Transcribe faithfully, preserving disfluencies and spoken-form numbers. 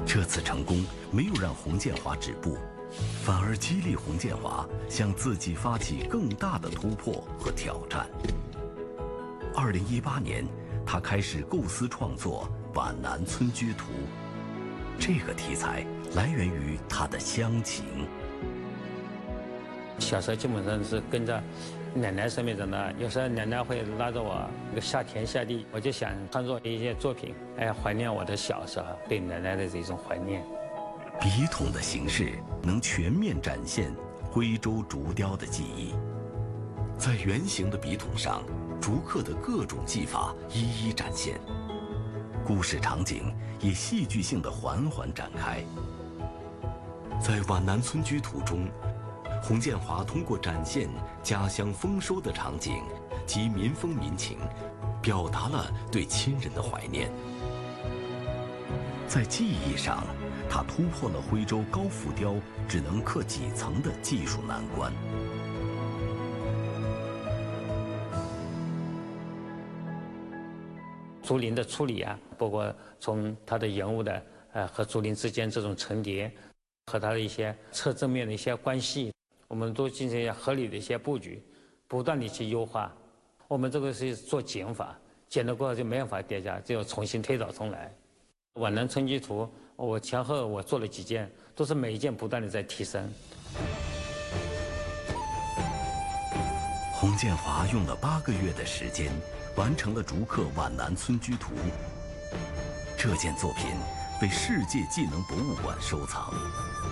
这次成功没有让洪建华止步，反而激励洪建华向自己发起更大的突破和挑战。二零一八年，他开始构思创作《皖南村居图》，这个题材来源于他的乡情。 小时候基本上是跟着奶奶身边长大，有时候奶奶会拉着我那个下田下地，我就想创作一些作品，哎，怀念我的小时候对奶奶的这种怀念。 笔筒的形式能全面展现徽州竹雕的技艺，在圆形的笔筒上，竹刻的各种技法一一展现，故事场景也戏剧性地缓缓展开。在《皖南村居图》中，洪建华通过展现家乡丰收的场景及民风民情，表达了对亲人的怀念。在技艺上，他突破了徽州高浮雕只能刻几层的技术难关。 竹林的处理啊，包括从它的人物的呃和竹林之间这种层叠，和它的一些侧正面的一些关系，我们都进行一些合理的一些布局，不断地去优化。我们这个是做减法，减的过后就没办法叠加，只有重新推倒重来。皖南村居图，我前后我做了几件，都是每一件不断地在提升。 洪建华用了八个月的时间，完成了竹刻《皖南村居图》。这件作品被世界技能博物馆收藏。